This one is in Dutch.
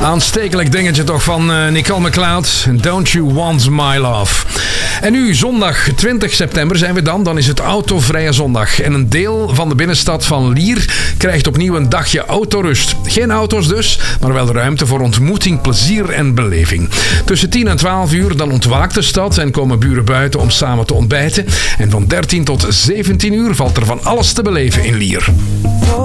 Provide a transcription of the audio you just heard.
Aanstekelijk dingetje toch van Nicole McLeod. Don't You Want My Love. En nu, zondag 20 september zijn we dan. Dan is het autovrije zondag. En een deel van de binnenstad van Lier krijgt opnieuw een dagje autorust. Geen auto's dus, maar wel ruimte voor ontmoeting, plezier en beleving. Tussen 10 en 12 uur dan ontwaakt de stad en komen buren buiten om samen te ontbijten. En van 13 tot 17 uur valt er van alles te beleven in Lier.